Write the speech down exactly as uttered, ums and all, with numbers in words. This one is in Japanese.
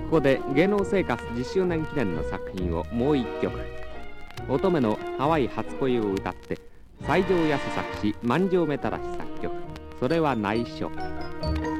ここで芸能生活じゅっしゅうねん記念の作品をもう一曲。乙女の淡い初恋を歌って西条康作詞、万丈目正作曲、それは内緒。